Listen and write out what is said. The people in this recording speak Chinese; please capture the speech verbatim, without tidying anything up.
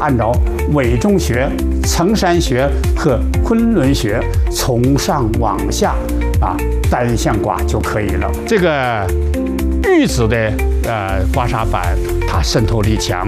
按照纬中穴、承山穴和昆仑穴从上往下啊单向刮就可以了。这个玉子的呃刮痧板，它渗透力强，